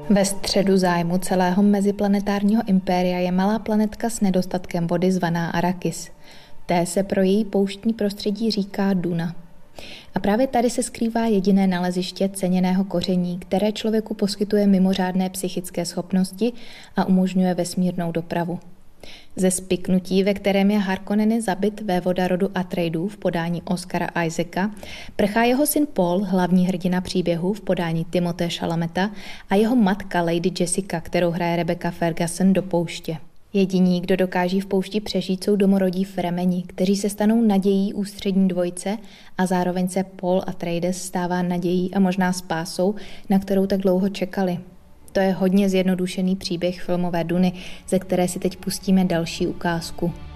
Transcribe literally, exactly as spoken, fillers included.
Ve středu zájmu celého meziplanetárního impéria je malá planetka s nedostatkem vody zvaná Arrakis. Té se pro její pouštní prostředí říká Duna. A právě tady se skrývá jediné naleziště ceněného koření, které člověku poskytuje mimořádné psychické schopnosti a umožňuje vesmírnou dopravu. Ze spiknutí, ve kterém je Harkonnen zabit vévoda rodu Atreidů v podání Oscara Isaaca, prchá jeho syn Paul, hlavní hrdina příběhu v podání Timothée Chalameta, a jeho matka Lady Jessica, kterou hraje Rebecca Ferguson, do pouště. Jediní, kdo dokáží v poušti přežít, jsou domorodí Fremeni, kteří se stanou nadějí ústřední dvojce a zároveň se Paul Atreides stává nadějí a možná spásou, na kterou tak dlouho čekali. To je hodně zjednodušený příběh filmové Duny, ze které si teď pustíme další ukázku.